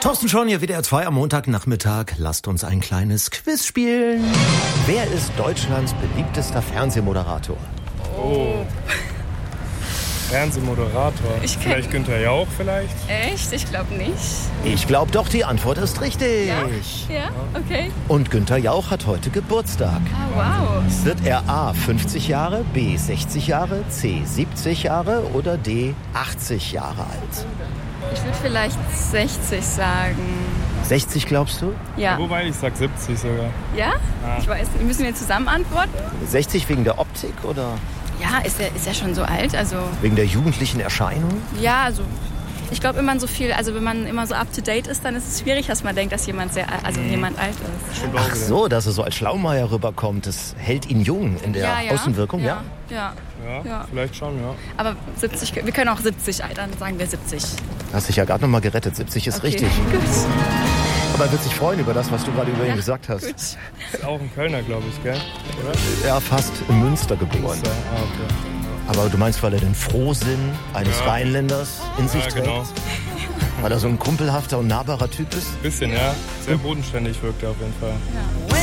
Thorsten Schorn hier, WDR 2 am Montagnachmittag. Lasst uns ein kleines Quiz spielen. Wer ist Deutschlands beliebtester Fernsehmoderator? Oh. Fernsehmoderator. Vielleicht Günther Jauch vielleicht? Echt? Ich glaube nicht. Ich glaube doch, die Antwort ist richtig. Ja, okay. Und Günther Jauch hat heute Geburtstag. Ah, wow. Wird er A 50 Jahre, B 60 Jahre, C 70 Jahre oder D 80 Jahre alt? Ich würde vielleicht 60 sagen. 60 glaubst du? Ja. Wobei, ich sag 70 sogar. Ja? Ah. Ich weiß nicht. Müssen wir zusammen antworten? 60 wegen der Optik oder Ja, ist er schon so alt? Also, wegen der jugendlichen Erscheinung? ja, also ich glaube immer so viel, also wenn man immer so up to date ist, dann ist es schwierig, dass man denkt, dass jemand jemand alt ist. Stimmt auch Ach wieder. so, dass er so als Schlaumeier rüberkommt. Das hält ihn jung in der Außenwirkung, ja? Ja. Ja. Vielleicht schon, ja. Aber 70, wir können auch 70 altern, sagen wir 70. Hast dich ja gerade noch mal gerettet. 70 ist Okay, richtig. Gut. Aber er wird sich freuen über das, was du gerade über ihn gesagt hast. Gut. Ist auch ein Kölner, glaube ich, gell? Oder? Er fast in Münster geboren. So, okay. Aber du meinst, weil er den Frohsinn eines Ja. Rheinländers in sich Ja, trägt? genau. Weil er so ein kumpelhafter und nahbarer Typ ist? Bisschen, ja. Sehr bodenständig wirkt er auf jeden Fall. Ja.